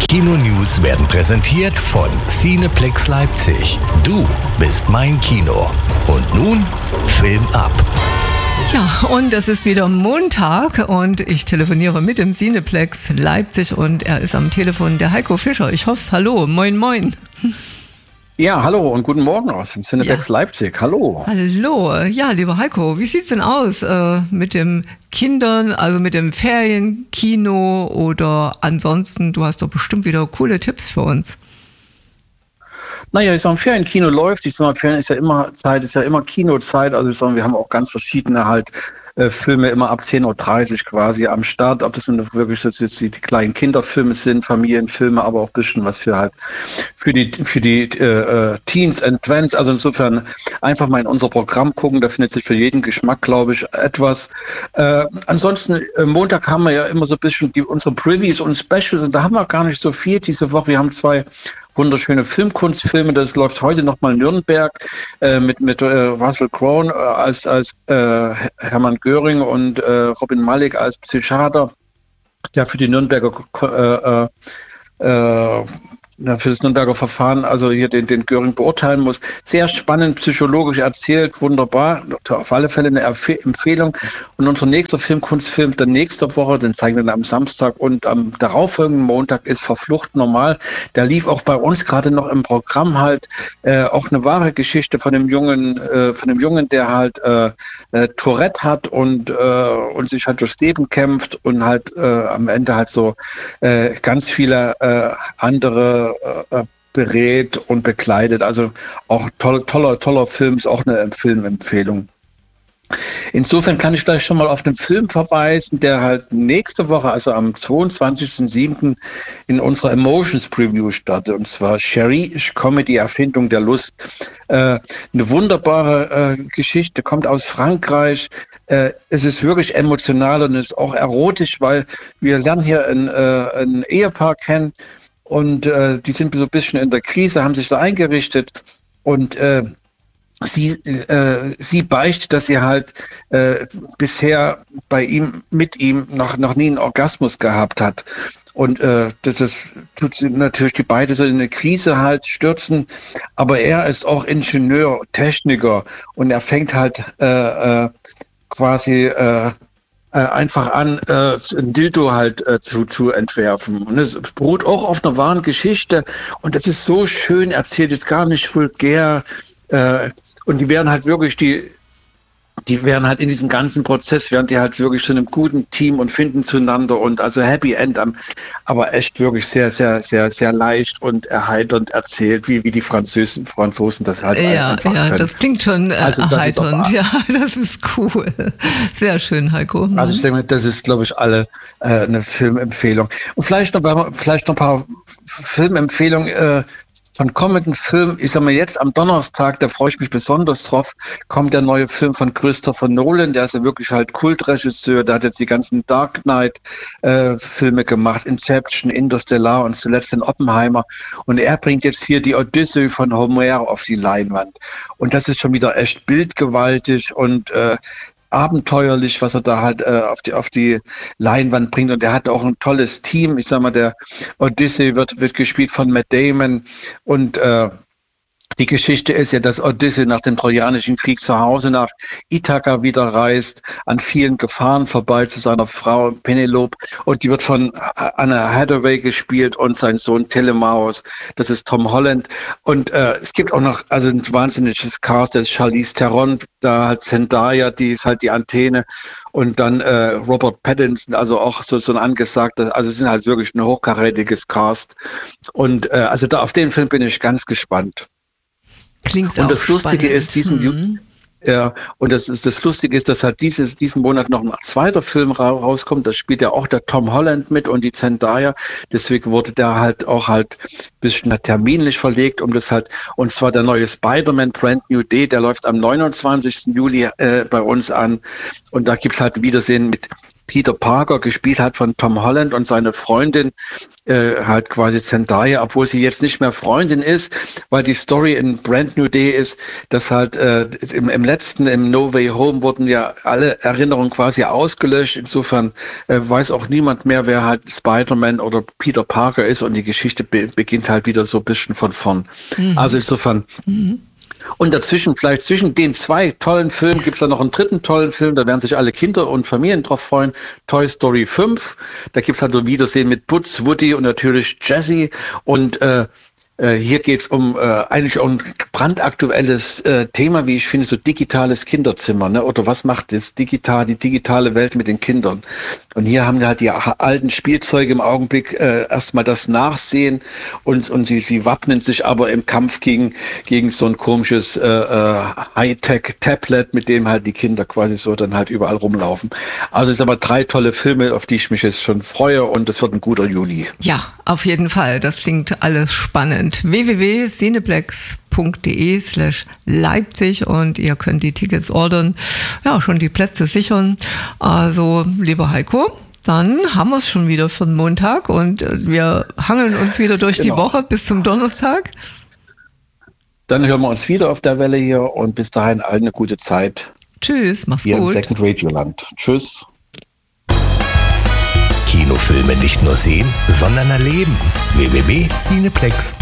Kino-News werden präsentiert von Cineplex Leipzig. Du bist mein Kino. Und nun Film ab. Ja, und es ist wieder Montag und ich telefoniere mit dem Cineplex Leipzig und er ist am Telefon, der Heiko Fischer. Ich hoffe, hallo, moin moin. Ja, hallo und guten Morgen aus dem Cineplex Leipzig. Hallo. Hallo. Ja, lieber Heiko, wie sieht's denn aus mit den Kindern, also mit dem Ferienkino oder ansonsten? Du hast doch bestimmt wieder coole Tipps für uns. Naja, ich sage, Ferienkino läuft. Ich sage, Ferien ist ja immer Zeit, ist ja immer Kinozeit. Also ich sage, wir haben auch ganz verschiedene Filme immer ab 10:30 Uhr quasi am Start. Ob das nun wirklich jetzt die kleinen Kinderfilme sind, Familienfilme, aber auch ein bisschen was für die Teens and Twents. Also insofern einfach mal in unser Programm gucken. Da findet sich für jeden Geschmack, glaube ich, etwas. Ansonsten, Montag haben wir ja immer so ein bisschen unsere Previews und Specials. Und da haben wir gar nicht so viel diese Woche. Wir haben 2 wunderschöne Filmkunstfilme. Das läuft heute nochmal Nürnberg mit Russell Crowe als Hermann Göring und Robin Malek als Psychiater, der für die Nürnberger für das Nürnberger Verfahren, also hier den Göring beurteilen muss. Sehr spannend, psychologisch erzählt, wunderbar. Auf alle Fälle eine Empfehlung. Und unser nächster Filmkunstfilm der nächste Woche, den zeigen wir dann am Samstag und am darauffolgenden Montag, ist Verflucht normal. Der lief auch bei uns gerade noch im Programm auch eine wahre Geschichte von einem Jungen, der Tourette hat und sich halt durchs Leben kämpft und am Ende so ganz viele andere berät und begleitet. Also auch toller Film, ist auch eine Filmempfehlung. Insofern kann ich vielleicht schon mal auf den Film verweisen, der nächste Woche, also am 22.07. in unserer Emotions Preview startet, und zwar Cherie, Comedy, Erfindung der Lust. Eine wunderbare Geschichte, kommt aus Frankreich. Es ist wirklich emotional und es ist auch erotisch, weil wir lernen hier ein Ehepaar kennen, und die sind so ein bisschen in der Krise, haben sich so eingerichtet, und sie beichtet, dass sie bisher mit ihm noch nie einen Orgasmus gehabt hat. Und das tut sie natürlich, die beide so in eine Krise stürzen. Aber er ist auch Ingenieur, Techniker, und er fängt quasi einfach an, ein Dildo zu entwerfen. Und es beruht auch auf einer wahren Geschichte. Und das ist so schön erzählt, ist gar nicht vulgär. Und die werden in diesem ganzen Prozess, werden die wirklich zu einem guten Team und finden zueinander, und also Happy End, aber echt wirklich sehr, sehr, sehr, sehr leicht und erheiternd erzählt, wie die Franzosen das einfach können. Das klingt schon erheiternd. Ja, das ist cool. Sehr schön, Heiko. Also ich denke, das ist, glaube ich, alle eine Filmempfehlung. Und vielleicht noch ein paar Filmempfehlungen von kommenden Filmen. Ich sage mal, jetzt am Donnerstag, da freue ich mich besonders drauf, kommt der neue Film von Christopher Nolan. Der ist ja wirklich Kultregisseur. Der hat jetzt die ganzen Dark Knight Filme gemacht, Inception, Interstellar und zuletzt den Oppenheimer. Und er bringt jetzt hier die Odyssee von Homer auf die Leinwand. Und das ist schon wieder echt bildgewaltig und abenteuerlich, was er da auf die Leinwand bringt. Und er hat auch ein tolles Team. Ich sag mal, der Odyssey wird gespielt von Matt Damon, und die Geschichte ist ja, dass Odyssey nach dem Trojanischen Krieg zu Hause nach Ithaka wieder reist, an vielen Gefahren vorbei zu seiner Frau Penelope, und die wird von Anna Hathaway gespielt, und sein Sohn Telemachus, das ist Tom Holland. Und es gibt auch noch ein wahnsinniges Cast, das ist Charlize Theron, da Zendaya, die ist die Antenne, und dann Robert Pattinson, also auch so ein angesagter, also es sind wirklich ein hochkarätiges Cast. Und also auf den Film bin ich ganz gespannt. Klingt und das auch Lustige spannend. ist, das Lustige ist, dass diesen Monat noch ein zweiter Film rauskommt. Da spielt ja auch der Tom Holland mit und die Zendaya. Deswegen wurde der auch ein bisschen terminlich verlegt, und zwar der neue Spider-Man Brand New Day, der läuft am 29. Juli bei uns an. Und da gibt's Wiedersehen mit Peter Parker, gespielt hat von Tom Holland, und seine Freundin, halt quasi Zendaya, obwohl sie jetzt nicht mehr Freundin ist, weil die Story in Brand New Day ist, dass halt im No Way Home wurden ja alle Erinnerungen quasi ausgelöscht. Insofern weiß auch niemand mehr, wer halt Spider-Man oder Peter Parker ist, und die Geschichte beginnt halt wieder so ein bisschen von vorn. Also insofern... Und dazwischen, vielleicht zwischen den 2 tollen Filmen, gibt es dann noch einen 3. tollen Film, da werden sich alle Kinder und Familien drauf freuen. Toy Story 5, da gibt es halt so ein Wiedersehen mit Buzz, Woody und natürlich Jessie. Und hier geht es eigentlich um ein brandaktuelles Thema, wie ich finde, so digitales Kinderzimmer, ne? Oder was macht die digitale Welt mit den Kindern? Und hier haben halt die alten Spielzeuge im Augenblick erstmal das Nachsehen, und sie wappnen sich aber im Kampf gegen so ein komisches Hightech-Tablet, mit dem halt die Kinder quasi so dann halt überall rumlaufen. Also es sind aber 3 tolle Filme, auf die ich mich jetzt schon freue, und es wird ein guter Juli. Ja, auf jeden Fall. Das klingt alles spannend. www.cineplex.de/Leipzig, und ihr könnt die Tickets ordern, ja, schon die Plätze sichern. Also, lieber Heiko, dann haben wir es schon wieder für den Montag, und wir hangeln uns wieder durch die Woche bis zum Donnerstag. Dann hören wir uns wieder auf der Welle hier, und bis dahin allen eine gute Zeit. Tschüss, mach's hier gut. Hier im Second Radioland. Tschüss. Kinofilme nicht nur sehen, sondern erleben. www.cineplex.de